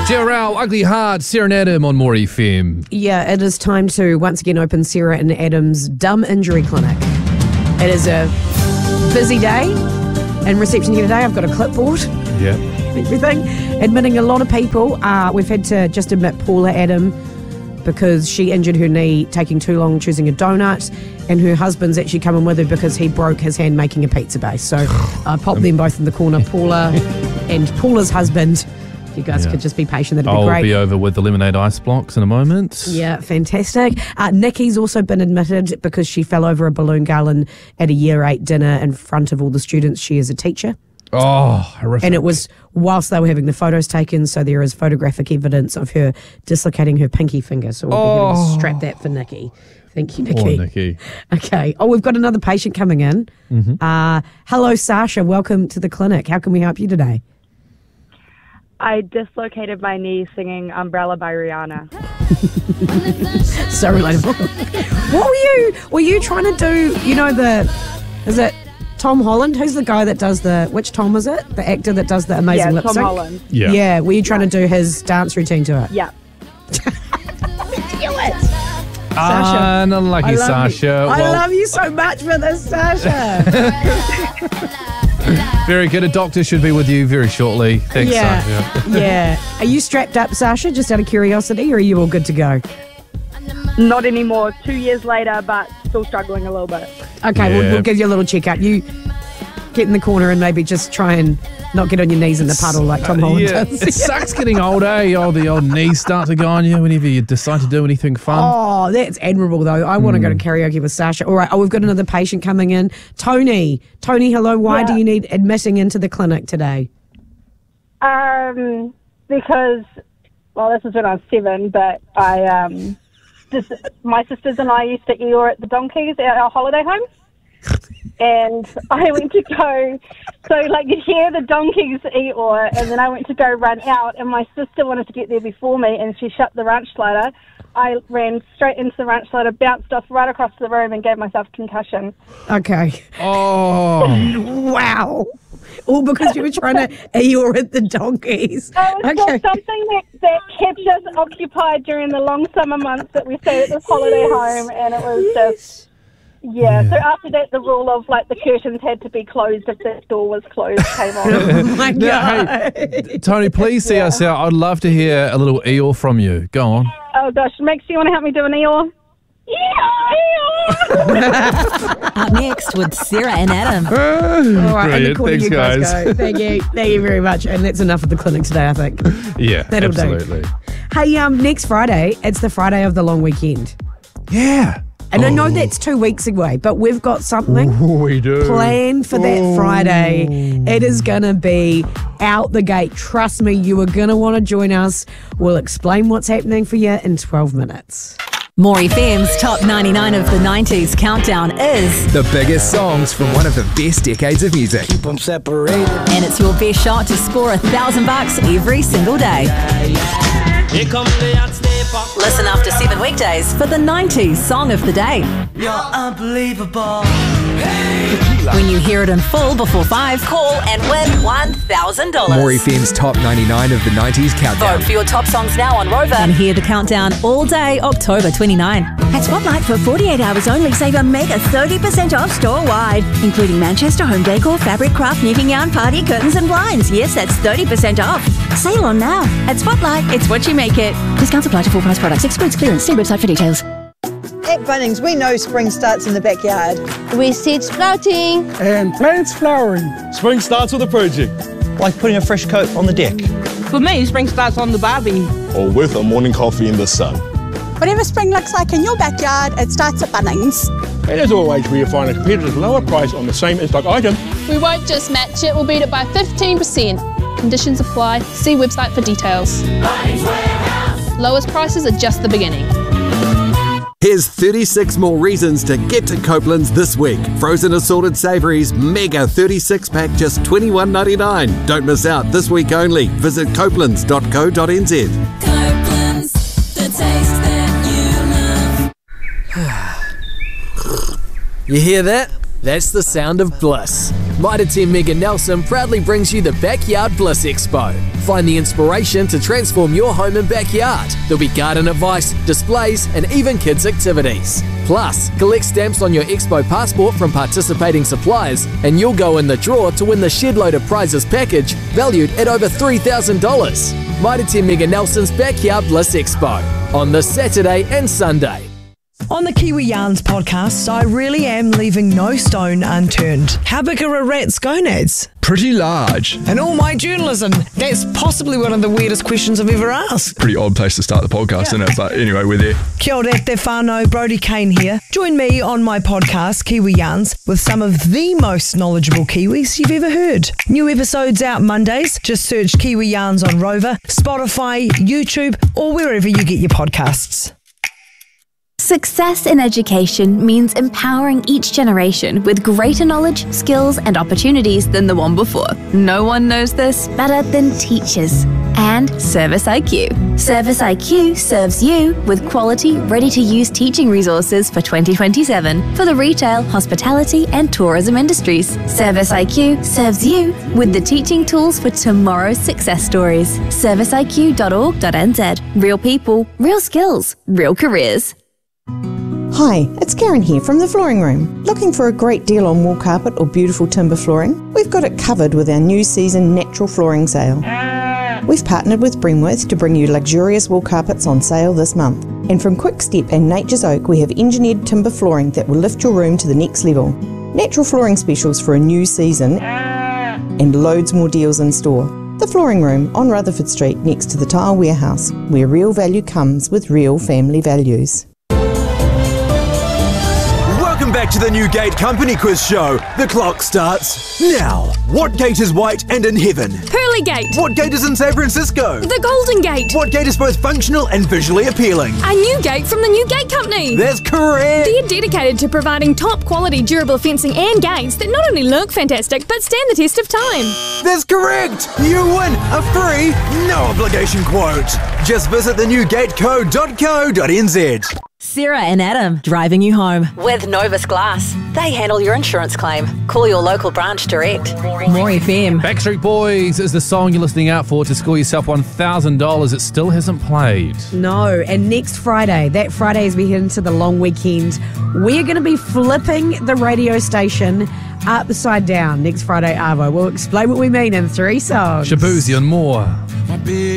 Jarrell, Ugly Heart, Sarah and Adam on More FM. Yeah, it is time to once again open Sarah and Adam's Dumb Injury Clinic. It is a busy day in reception here today. I've got a clipboard. Yeah. Everything. Admitting a lot of people. We've had to just admit Paula Adam because she injured her knee taking too long choosing a donut, and her husband's actually coming with her because he broke his hand making a pizza base. So pop them both in the corner, Paula and Paula's husband. You guys could just be patient, that'd be great. I'll be over with the lemonade ice blocks in a moment. Yeah, fantastic. Nikki's also been admitted because she fell over a balloon garland at a Year 8 dinner in front of all the students. She is a teacher. Oh, horrific. And it was whilst they were having the photos taken, so there is photographic evidence of her dislocating her pinky finger. So we'll be having to strap that for Nikki. Thank you, Nikki. Poor Nikki. Okay. Oh, we've got another patient coming in. Hello, Sasha. Welcome to the clinic. How can we help you today? I dislocated my knee singing Umbrella by Rihanna. So relatable. What were you trying to do, is it Tom Holland? Who's the guy that does which Tom is it? The actor that does the amazing lip sync? Tom Holland. Yeah. Yeah, were you trying to do his dance routine to it? Yeah. Sasha. Unlucky Sasha. I love you so much for this, Sasha. Very good. A doctor should be with you very shortly. Thanks, Sasha. Yeah. Are you strapped up, Sasha, just out of curiosity, or are you all good to go? Not anymore. 2 years later, but still struggling a little bit. Okay, we'll give you a little checkup. You get in the corner and maybe just try and not get on your knees in the puddle like Tom Holland does. It sucks getting older. The old knees start to go on you whenever you decide to do anything fun. Oh, that's admirable, though. I want to go to karaoke with Sasha. All right. Oh, we've got another patient coming in. Tony, hello. Why do you need admitting into the clinic today? Because, this was when I was 7, but my sisters and I used to Eeyore at the donkeys at our holiday home. And I went to go, you'd hear the donkeys Eeyore, and then I went to go run out, and my sister wanted to get there before me, and she shut the ranch slider. I ran straight into the ranch slider, bounced off right across the room, and gave myself a concussion. Okay. Oh. Wow. All because you were trying to Eeyore at the donkeys. It was just something that kept us occupied during the long summer months that we stayed at this holiday home, and it was just... Yeah, so after that, the rule of the curtains had to be closed if the door was closed came on. Oh my God. Hey, Tony, please see us out. I'd love to hear a little Eeyore from you. Go on. Oh gosh, Max, do you want to help me do an Eeyore? Up next with Sarah and Adam. All right, in the corner Thanks, you guys guys. go. Thank you very much. And that's enough of the clinic today, I think. Yeah, That'll absolutely. do. Hey, next Friday, it's the Friday of the long weekend. Yeah. And I know that's 2 weeks away, but we've got something We do. planned for that Friday. It is going to be out the gate. Trust me, you are going to want to join us. We'll explain what's happening for you in 12 minutes. More FM's Top 99 of the 90s countdown is, The biggest songs from one of the best decades of music. Keep them separated. and it's your best shot to score $1,000 every single day. Here comes the hot stepper. Listen after 7 weekdays for the 90s Song of the Day. You're unbelievable. When you hear it in full before 5, call and win $1,000. More FM's Top 99 of the 90s countdown. Vote for your top songs now on Rover and hear the countdown all day October 29. At Spotlight, for 48 hours only, save a mega 30% off store-wide, including Manchester home decor, fabric, craft, knitting yarn, party, curtains and blinds. Yes, that's 30% off. Sale on now. At Spotlight, it's what you make it. Discounts apply to full price products. Excludes clearance. See website for details. At Bunnings, we know spring starts in the backyard. We seed sprouting. And plants flowering. Spring starts with a project. Like putting a fresh coat on the deck. For me, spring starts on the barbie. Or with a morning coffee in the sun. Whatever spring looks like in your backyard, it starts at Bunnings. And as always, we find a competitive lower price on the same in-stock item. We won't just match it, we'll beat it by 15%. Conditions apply. See website for details. Lowest prices are just the beginning. Here's 36 more reasons to get to Copeland's this week. Frozen assorted savouries, mega 36-pack, just $21.99. Don't miss out, this week only. Visit copelands.co.nz. Copeland's, the taste that you love. You hear that? That's the sound of bliss. Mitre 10 Megan Nelson proudly brings you the Backyard Bliss Expo. Find the inspiration to transform your home and backyard. There'll be garden advice, displays, and even kids' activities. Plus, collect stamps on your Expo passport from participating suppliers, and you'll go in the draw to win the Shed Load of Prizes package valued at over $3,000. Mitre 10 Megan Nelson's Backyard Bliss Expo on this Saturday and Sunday. On the Kiwi Yarns podcast, I really am leaving no stone unturned. How big are a rat's gonads? Pretty large. And all my journalism, that's possibly one of the weirdest questions I've ever asked. Pretty odd place to start the podcast, isn't it? But anyway, we're there. Kia ora te whānau, Brodie Kane here. Join me on my podcast, Kiwi Yarns, with some of the most knowledgeable Kiwis you've ever heard. New episodes out Mondays. Just search Kiwi Yarns on Rover, Spotify, YouTube, or wherever you get your podcasts. Success in education means empowering each generation with greater knowledge, skills, and opportunities than the one before. No one knows this better than teachers. And Service IQ. Service IQ serves you with quality, ready-to-use teaching resources for 2027 for the retail, hospitality, and tourism industries. Service IQ serves you with the teaching tools for tomorrow's success stories. serviceiq.org.nz. Real people, real skills, real careers. Hi, it's Karen here from the Flooring Room. Looking for a great deal on wall carpet or beautiful timber flooring? We've got it covered with our new season natural flooring sale. We've partnered with Bremworth to bring you luxurious wall carpets on sale this month. And from Quickstep and Nature's Oak, we have engineered timber flooring that will lift your room to the next level. Natural flooring specials for a new season and loads more deals in store. The Flooring Room on Rutherford Street next to the Tile Warehouse, where real value comes with real family values. Welcome back to the Newgate Company Quiz Show. The clock starts now. What gate is white and in heaven? Pearly Gate. What gate is in San Francisco? The Golden Gate. What gate is both functional and visually appealing? A new gate from the Newgate Company. That's correct. They're dedicated to providing top quality durable fencing and gates that not only look fantastic but stand the test of time. That's correct. You win a free, no obligation quote. Just visit thenewgateco.co.nz. Sarah and Adam, driving you home. With Novus Glass. They handle your insurance claim. Call your local branch direct. More FM. Backstreet Boys is the song you're listening out for to score yourself $1,000. It still hasn't played. No, and next Friday, that Friday as we head into the long weekend, we're going to be flipping the radio station upside down next Friday, Arvo. We'll explain what we mean in 3 songs. Shabuzi and more.